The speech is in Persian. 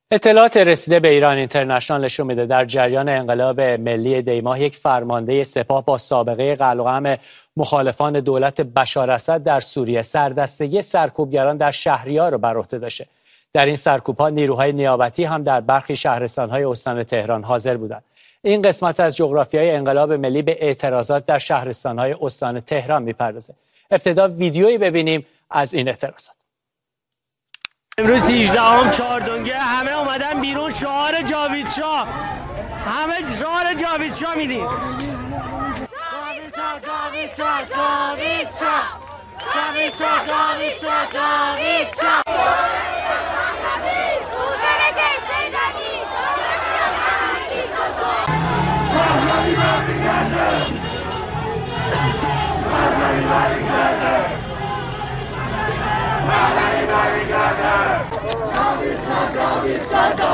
اطلاعات رسیده به ایران اینترنشنال نشون میده در جریان انقلاب ملی دیماه یک فرمانده سپاه با سابقه قلقم مخالفان دولت بشار اسد در سوریه سردستگی سرکوبگران در شهریار رو بر عهده داشته. در این سرکوب‌ها نیروهای نیابتی هم در برخی شهرستان‌های استان تهران حاضر بودند. این قسمت از جغرافیای انقلاب ملی به اعتراضات در شهرستان‌های استان تهران می‌پردازه. ابتدا ویدیویی ببینیم از این اعتراضات. امروز 18 چهاردونگه همه اومدن بیرون، شعار جاوید شاه، همه شعار جاوید شاه میدیم. جاوید شاه، جاوید شاه، جاوید شاه، جاوید شاه، جاوید شاه، جاوید شاه. Jovem,